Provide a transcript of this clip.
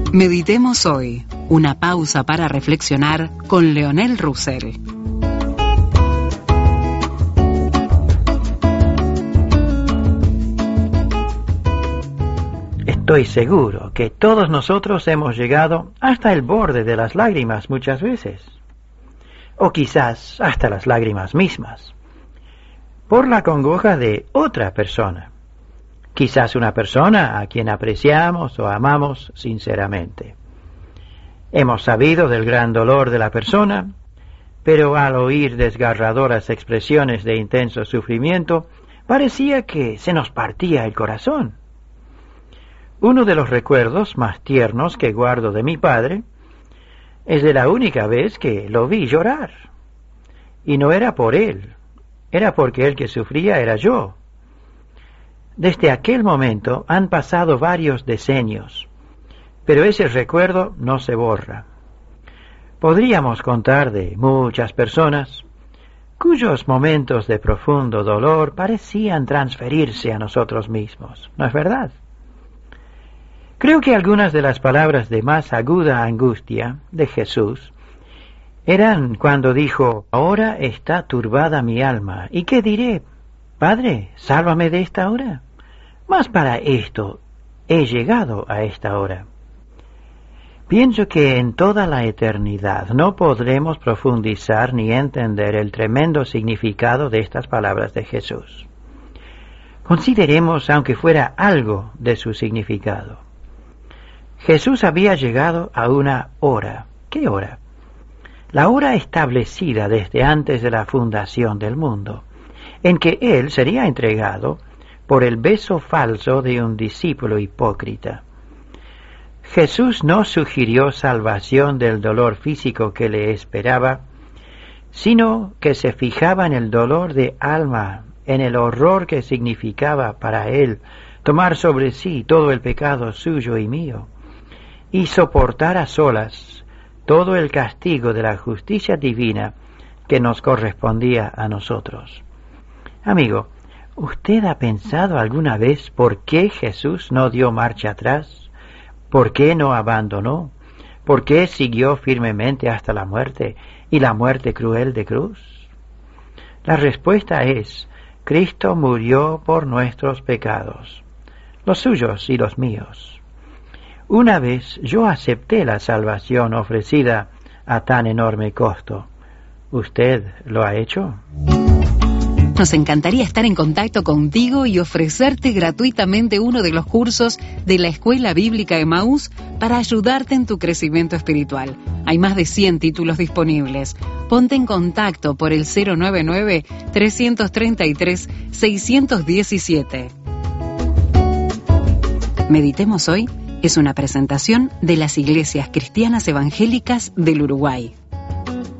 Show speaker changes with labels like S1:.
S1: Meditemos hoy, una pausa para reflexionar con Leonel Russell.
S2: Estoy seguro que todos nosotros hemos llegado hasta el borde de las lágrimas muchas veces, o quizás hasta las lágrimas mismas, por la congoja de otra persona, quizás una persona a quien apreciamos o amamos sinceramente. Hemos sabido del gran dolor de la persona, pero al oír desgarradoras expresiones de intenso sufrimiento, parecía que se nos partía el corazón. Uno de los recuerdos más tiernos que guardo de mi padre es de la única vez que lo vi llorar. Y no era por él, era porque el que sufría era yo. Desde aquel momento han pasado varios decenios, pero ese recuerdo no se borra. Podríamos contar de muchas personas cuyos momentos de profundo dolor parecían transferirse a nosotros mismos, ¿no es verdad? Creo que algunas de las palabras de más aguda angustia de Jesús eran cuando dijo: «Ahora está turbada mi alma, ¿y qué diré? Padre, sálvame de esta hora. Mas para esto he llegado a esta hora». Pienso que en toda la eternidad no podremos profundizar ni entender el tremendo significado de estas palabras de Jesús. Consideremos, aunque fuera algo de su significado. Jesús había llegado a una hora. ¿Qué hora? La hora establecida desde antes de la fundación del mundo, en que Él sería entregado por el beso falso de un discípulo hipócrita. Jesús no sugirió salvación del dolor físico que le esperaba, sino que se fijaba en el dolor de alma, en el horror que significaba para Él tomar sobre sí todo el pecado suyo y mío, y soportar a solas todo el castigo de la justicia divina que nos correspondía a nosotros. Amigo, ¿usted ha pensado alguna vez por qué Jesús no dio marcha atrás? ¿Por qué no abandonó? ¿Por qué siguió firmemente hasta la muerte y la muerte cruel de cruz? La respuesta es: Cristo murió por nuestros pecados, los suyos y los míos. Una vez yo acepté la salvación ofrecida a tan enorme costo. ¿Usted lo ha hecho?
S1: Nos encantaría estar en contacto contigo y ofrecerte gratuitamente uno de los cursos de la Escuela Bíblica Emaús para ayudarte en tu crecimiento espiritual. Hay más de 100 títulos disponibles. Ponte en contacto por el 099-333-617. Meditemos hoy es una presentación de las Iglesias Cristianas Evangélicas del Uruguay.